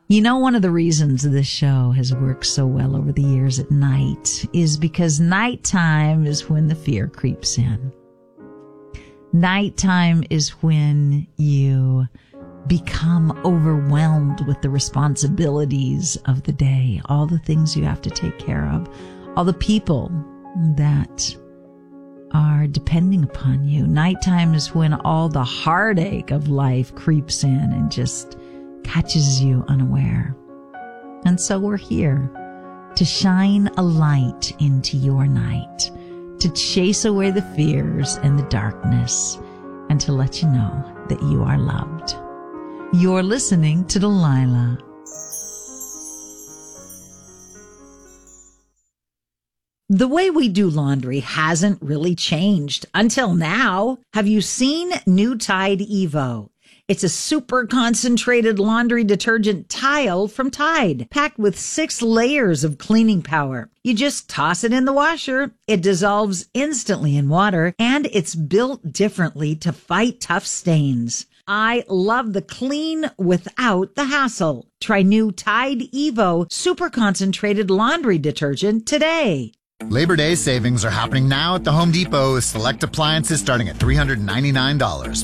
You know, one of the reasons this show has worked so well over the years at night is because nighttime is when the fear creeps in. Nighttime is when you become overwhelmed with the responsibilities of the day, all the things you have to take care of, all the people that are depending upon you. Nighttime is when all the heartache of life creeps in and just catches you unaware. And so we're here to shine a light into your night, to chase away the fears and the darkness, and to let you know that you are loved. You're listening to Delilah. The way we do laundry hasn't really changed until now. Have you seen new Tide Evo? It's a super concentrated laundry detergent tile from Tide, packed with 6 layers of cleaning power. You just toss it in the washer, it dissolves instantly in water, and it's built differently to fight tough stains. I love the clean without the hassle. Try new Tide Evo super concentrated laundry detergent today. Labor Day savings are happening now at the Home Depot with select appliances starting at $399.